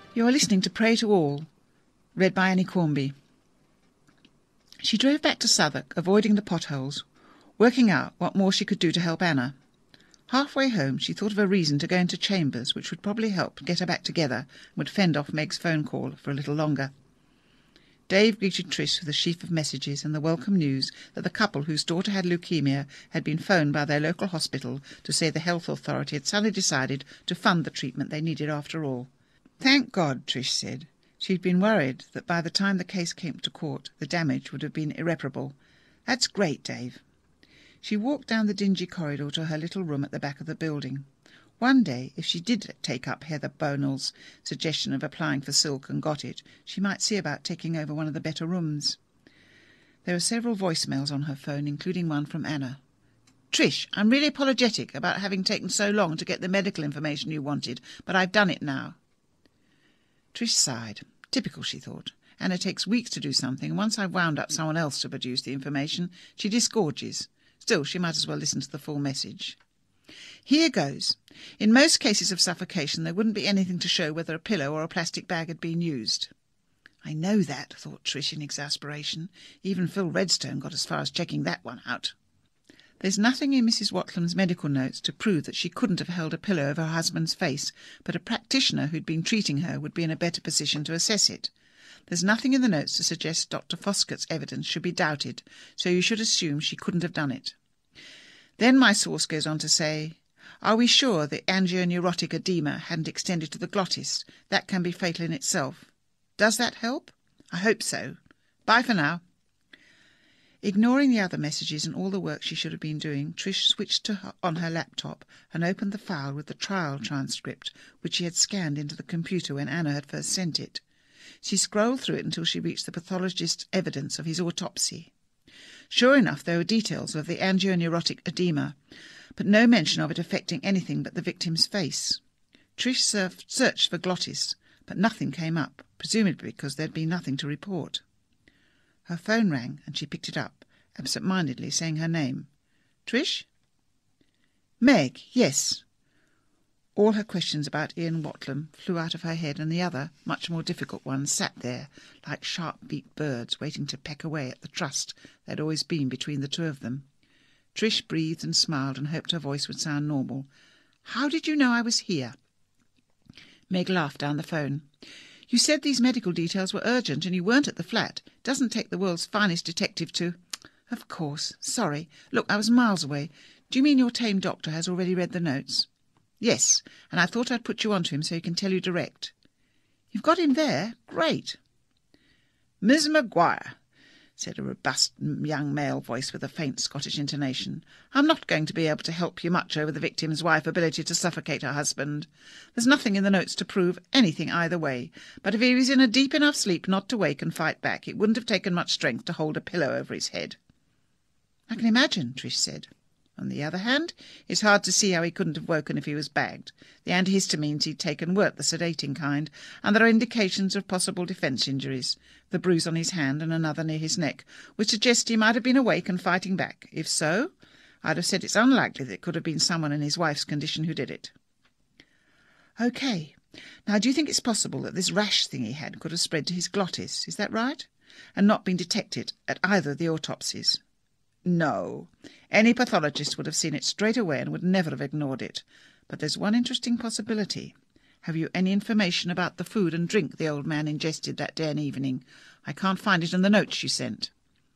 You are listening to Pray to All, read by Annie Cornby. She drove back to Southwark, avoiding the potholes, working out what more she could do to help Anna. Halfway home she thought of a reason to go into Chambers, which would probably help get her back together and would fend off Meg's phone call for a little longer. Dave greeted Trish with a sheaf of messages and the welcome news that the couple whose daughter had leukemia had been phoned by their local hospital to say the health authority had suddenly decided to fund the treatment they needed after all. Thank God, Trish said. She'd been worried that by the time the case came to court the damage would have been irreparable. That's great, Dave. She walked down the dingy corridor to her little room at the back of the building. One day, if she did take up Heather Bonell's suggestion of applying for silk and got it, she might see about taking over one of the better rooms. There were several voicemails on her phone, including one from Anna. Trish, I'm really apologetic about having taken so long to get the medical information you wanted, but I've done it now. Trish sighed. Typical, she thought. Anna takes weeks to do something, and once I've wound up someone else to produce the information, she disgorges. Still, she might as well listen to the full message. Here goes. In most cases of suffocation, there wouldn't be anything to show whether a pillow or a plastic bag had been used. I know that, thought Trish in exasperation. Even Phil Redstone got as far as checking that one out. There's nothing in Mrs. Watlam's medical notes to prove that she couldn't have held a pillow over her husband's face, but a practitioner who'd been treating her would be in a better position to assess it. There's nothing in the notes to suggest Dr. Foskett's evidence should be doubted, so you should assume she couldn't have done it. Then my source goes on to say, are we sure the angioneurotic edema hadn't extended to the glottis? That can be fatal in itself. Does that help? I hope so. Bye for now. Ignoring the other messages and all the work she should have been doing, Trish switched on her laptop and opened the file with the trial transcript, which she had scanned into the computer when Anna had first sent it. She scrolled through it until she reached the pathologist's evidence of his autopsy. Sure enough, there were details of the angioneurotic edema, but no mention of it affecting anything but the victim's face. Trish searched for glottis, but nothing came up, presumably because there'd been nothing to report. Her phone rang, and she picked it up, absent-mindedly saying her name. Trish? Meg, yes. All her questions about Ian Watlam flew out of her head, and the other, much more difficult ones, sat there like sharp-beaked birds waiting to peck away at the trust there had always been between the two of them. Trish breathed and smiled and hoped her voice would sound normal. How did you know I was here? Meg laughed down the phone. You said these medical details were urgent and you weren't at the flat. It doesn't take the world's finest detective to... Of course. Sorry. Look, I was miles away. Do you mean your tame doctor has already read the notes? Yes, and I thought I'd put you on to him so he can tell you direct. You've got him there? Great. Miss Maguire, said a robust young male voice with a faint Scottish intonation, I'm not going to be able to help you much over the victim's wife's ability to suffocate her husband. There's nothing in the notes to prove anything either way, but if he was in a deep enough sleep not to wake and fight back, it wouldn't have taken much strength to hold a pillow over his head. I can imagine, Trish said. On the other hand, it's hard to see how he couldn't have woken if he was bagged. The antihistamines he'd taken weren't the sedating kind, and there are indications of possible defence injuries. The bruise on his hand and another near his neck would suggest he might have been awake and fighting back. If so, I'd have said it's unlikely that it could have been someone in his wife's condition who did it. OK. Now, do you think it's possible that this rash thing he had could have spread to his glottis? Is that right? And not been detected at either of the autopsies? No. Any pathologist would have seen it straight away and would never have ignored it. But there's one interesting possibility. Have you any information about the food and drink the old man ingested that day and evening? I can't find it in the notes you sent.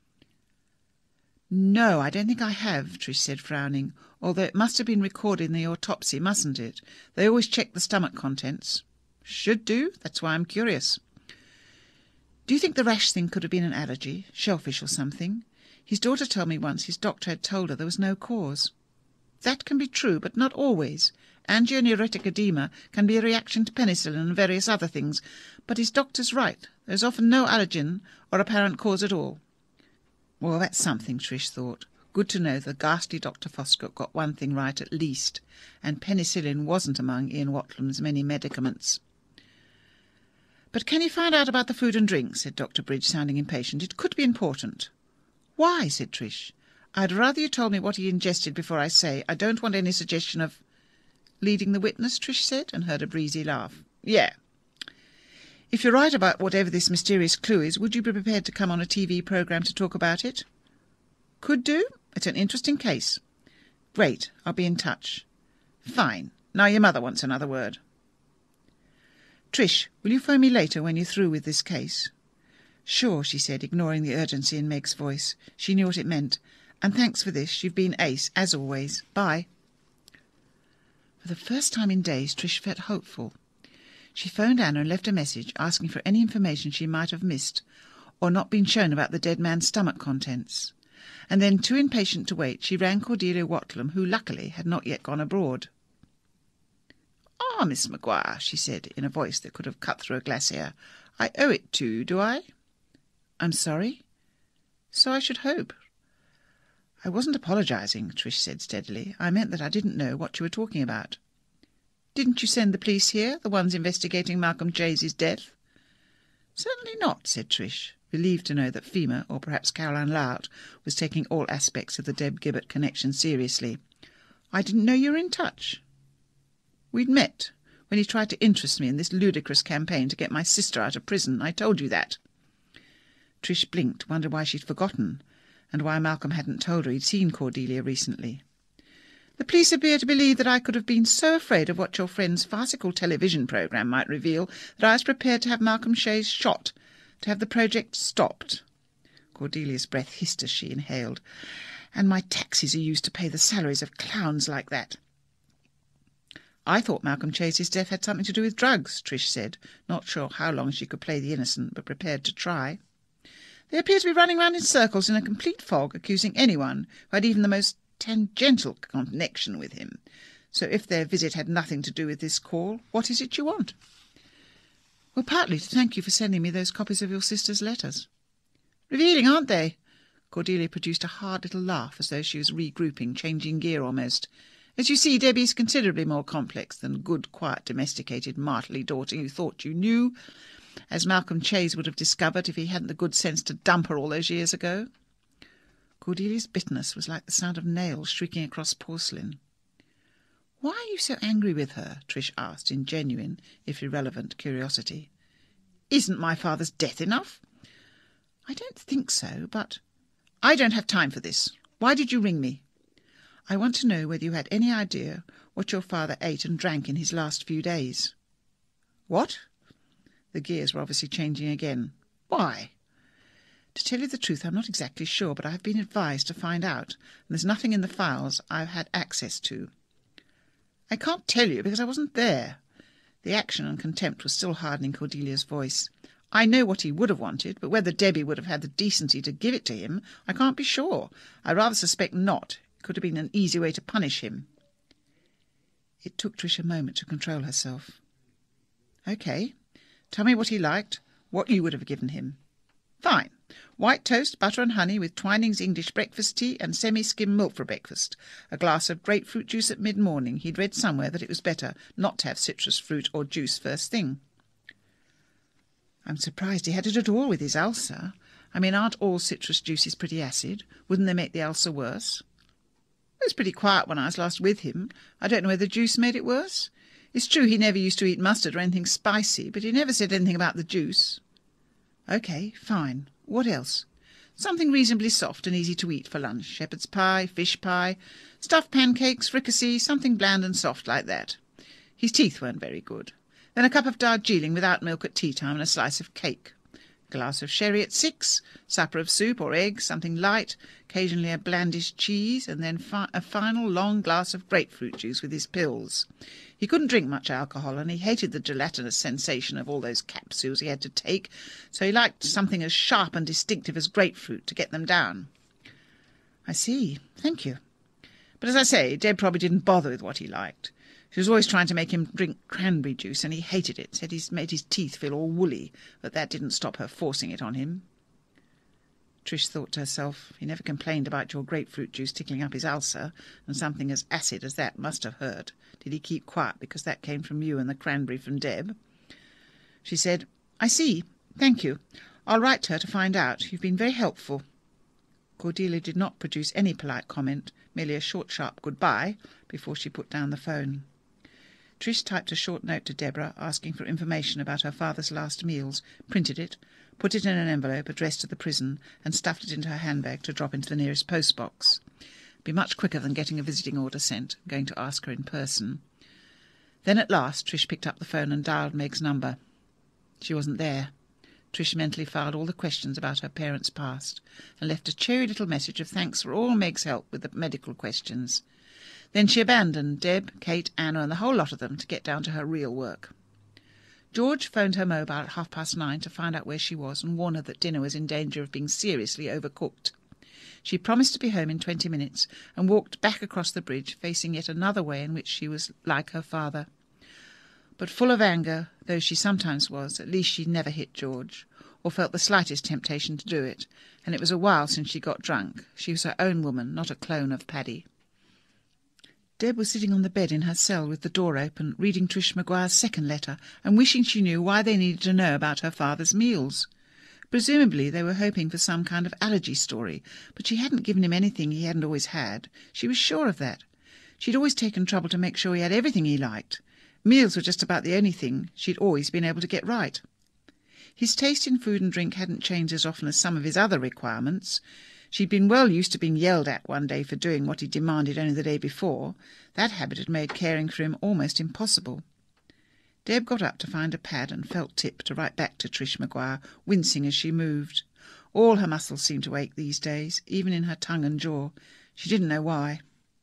No, I don't think I have, Trish said, frowning, although it must have been recorded in the autopsy, mustn't it? They always check the stomach contents. Should do. That's why I'm curious. Do you think the rash thing could have been an allergy, shellfish or something? His daughter told me once his doctor had told her there was no cause. That can be true, but not always. Angioneurotic edema can be a reaction to penicillin and various other things, but his doctor's right. There's often no allergen or apparent cause at all. Well, that's something, Trish thought. Good to know the ghastly Dr. Foskett got one thing right at least, and penicillin wasn't among Ian Watlam's many medicaments. But can you find out about the food and drink? Said Dr. Bridge, sounding impatient. It could be important. Why? Said Trish. I'd rather you told me what he ingested before I say. I don't want any suggestion of... Leading the witness, Trish said, and heard a breezy laugh. Yeah. If you're right about whatever this mysterious clue is, would you be prepared to come on a TV programme to talk about it? Could do. It's an interesting case. Great. I'll be in touch. Fine. Now your mother wants another word. Trish, will you phone me later when you're through with this case? Sure, she said, ignoring the urgency in Meg's voice. She knew what it meant. And thanks for this. You've been ace, as always. Bye. For the first time in days, Trish felt hopeful. She phoned Anna and left a message asking for any information she might have missed or not been shown about the dead man's stomach contents. And then, too impatient to wait, she rang Cordelia Watlam, who luckily had not yet gone abroad. "Ah, Miss Maguire," she said, in a voice that could have cut through a glacier. "I owe it to you, do I?" "I'm sorry?" "So I should hope." "I wasn't apologising," Trish said steadily. "I meant that I didn't know what you were talking about." "Didn't you send the police here, the ones investigating Malcolm Chase's death?" "Certainly not," said Trish, relieved to know that FEMA, or perhaps Caroline Lout, was taking all aspects of the Deb Gibbet connection seriously. "I didn't know you were in touch." "We'd met when he tried to interest me in this ludicrous campaign to get my sister out of prison. I told you that." Trish blinked, wondered why she'd forgotten, and why Malcolm hadn't told her he'd seen Cordelia recently. "The police appear to believe that I could have been so afraid of what your friend's farcical television programme might reveal that I was prepared to have Malcolm Chase shot, to have the project stopped." Cordelia's breath hissed as she inhaled. "And my taxes are used to pay the salaries of clowns like that." "I thought Malcolm Chase's death had something to do with drugs," Trish said, not sure how long she could play the innocent, but prepared to try. "They appear to be running round in circles in a complete fog, accusing anyone who had even the most tangential connection with him. So if their visit had nothing to do with this call, what is it you want?" "Well, partly to thank you for sending me those copies of your sister's letters." "Revealing, aren't they?" Cordelia produced a hard little laugh, as though she was regrouping, changing gear almost. "As you see, Debbie's considerably more complex than good, quiet, domesticated, martelly daughter you thought you knew, as Malcolm Chase would have discovered if he hadn't the good sense to dump her all those years ago." Cordelia's bitterness was like the sound of nails shrieking across porcelain. "Why are you so angry with her?" Trish asked, in genuine, if irrelevant, curiosity. "Isn't my father's death enough?" "I don't think so, but—" "I don't have time for this. Why did you ring me?" "I want to know whether you had any idea what your father ate and drank in his last few days." "What?" The gears were obviously changing again. "Why?" "To tell you the truth, I'm not exactly sure, but I have been advised to find out, and there's nothing in the files I've had access to." "I can't tell you because I wasn't there." The action and contempt was still hardening Cordelia's voice. "I know what he would have wanted, but whether Debbie would have had the decency to give it to him, I can't be sure. I rather suspect not. It could have been an easy way to punish him." It took Trish a moment to control herself. "OK. Tell me what he liked, what you would have given him." "Fine. White toast, butter and honey, with Twining's English breakfast tea and semi-skim milk for breakfast. A glass of grapefruit juice at mid-morning. He'd read somewhere that it was better not to have citrus fruit or juice first thing." "I'm surprised he had it at all with his ulcer. I mean, aren't all citrus juices pretty acid? Wouldn't they make the ulcer worse?" "It was pretty quiet when I was last with him. I don't know whether the juice made it worse. It's true he never used to eat mustard or anything spicy, but he never said anything about the juice." "OK, fine. What else?" "Something reasonably soft and easy to eat for lunch. Shepherd's pie, fish pie, stuffed pancakes, fricassee, something bland and soft like that. His teeth weren't very good. Then a cup of Darjeeling without milk at tea time and a slice of cake. Glass of sherry at 6, supper of soup or eggs, something light, occasionally a blandish cheese, and then a final long glass of grapefruit juice with his pills. He couldn't drink much alcohol, and he hated the gelatinous sensation of all those capsules he had to take, so he liked something as sharp and distinctive as grapefruit to get them down." "I see. Thank you." "But as I say, Deb probably didn't bother with what he liked. She was always trying to make him drink cranberry juice, and he hated it, said he's made his teeth feel all woolly, but that didn't stop her forcing it on him." Trish thought to herself, he never complained about your grapefruit juice tickling up his ulcer, and something as acid as that must have hurt. Did he keep quiet because that came from you and the cranberry from Deb? She said, "I see. Thank you. I'll write to her to find out. You've been very helpful." Cordelia did not produce any polite comment, merely a short, sharp goodbye, before she put down the phone. Trish typed a short note to Deborah asking for information about her father's last meals, printed it, put it in an envelope addressed to the prison, and stuffed it into her handbag to drop into the nearest postbox. Be much quicker than getting a visiting order sent, going to ask her in person. Then at last Trish picked up the phone and dialed Meg's number. She wasn't there. Trish mentally filed all the questions about her parents' past and left a cheery little message of thanks for all Meg's help with the medical questions. Then she abandoned Deb, Kate, Anna and the whole lot of them to get down to her real work. George phoned her mobile at 9:30 to find out where she was and warn her that dinner was in danger of being seriously overcooked. She promised to be home in 20 minutes and walked back across the bridge, facing yet another way in which she was like her father. But full of anger, though she sometimes was, at least she never hit George, or felt the slightest temptation to do it, and it was a while since she got drunk. She was her own woman, not a clone of Paddy. Deb was sitting on the bed in her cell with the door open, reading Trish Maguire's second letter, and wishing she knew why they needed to know about her father's meals. Presumably they were hoping for some kind of allergy story, but she hadn't given him anything he hadn't always had. She was sure of that. She'd always taken trouble to make sure he had everything he liked. Meals were just about the only thing she'd always been able to get right. His taste in food and drink hadn't changed as often as some of his other requirements. She'd been well used to being yelled at one day for doing what he demanded only the day before. That habit had made caring for him almost impossible. Deb got up to find a pad and felt tip to write back to Trish Maguire, wincing as she moved. All her muscles seemed to ache these days, even in her tongue and jaw. She didn't know why.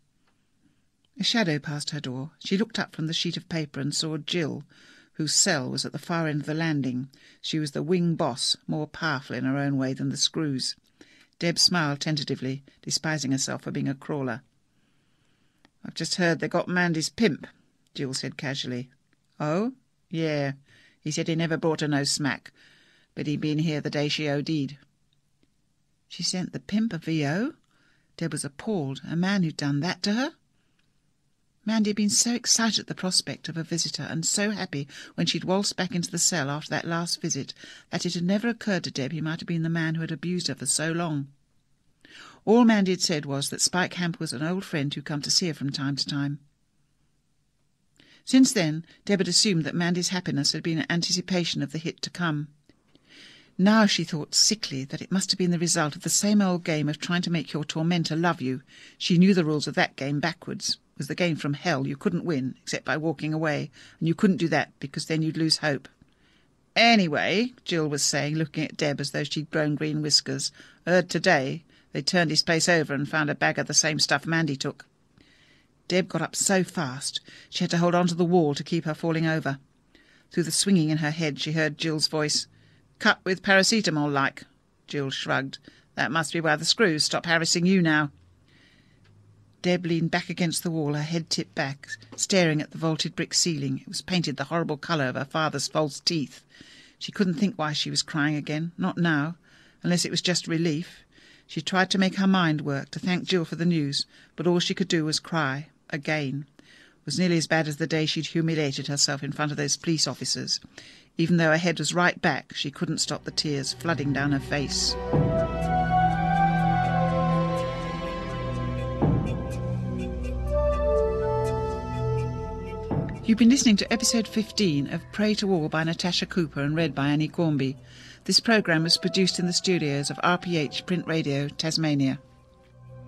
A shadow passed her door. She looked up from the sheet of paper and saw Jill, whose cell was at the far end of the landing. She was the wing boss, more powerful in her own way than the screws. Deb smiled tentatively, despising herself for being a crawler. "I've just heard they got Mandy's pimp," Jill said casually. "Oh? Yeah. He said he never brought her no smack, but he'd been here the day she OD'd. She sent the pimp a VO? Deb was appalled. A man who'd done that to her? Mandy had been so excited at the prospect of a visitor and so happy when she'd waltzed back into the cell after that last visit that it had never occurred to Deb he might have been the man who had abused her for so long. All Mandy had said was that Spike Hamp was an old friend who'd come to see her from time to time. Since then, Deb had assumed that Mandy's happiness had been an anticipation of the hit to come. Now she thought sickly that it must have been the result of the same old game of trying to make your tormentor love you. She knew the rules of that game backwards. It was the game from hell. You couldn't win, except by walking away, and you couldn't do that, because then you'd lose hope. "Anyway," Jill was saying, looking at Deb as though she'd grown green whiskers, "heard today they turned his place over and found a bag of the same stuff Mandy took." Deb got up so fast she had to hold on to the wall to keep her falling over. Through the swinging in her head she heard Jill's voice. "Cut with paracetamol, like." Jill shrugged. "That must be why the screws stop harassing you now." Deb leaned back against the wall, her head tipped back, staring at the vaulted brick ceiling. It was painted the horrible colour of her father's false teeth. She couldn't think why she was crying again, not now, unless it was just relief. She tried to make her mind work, to thank Jill for the news, but all she could do was cry, again. It was nearly as bad as the day she'd humiliated herself in front of those police officers. Even though her head was right back, she couldn't stop the tears flooding down her face. You've been listening to episode 15 of Pray to All by Natasha Cooper and read by Annie Cornby. This programme was produced in the studios of RPH Print Radio, Tasmania.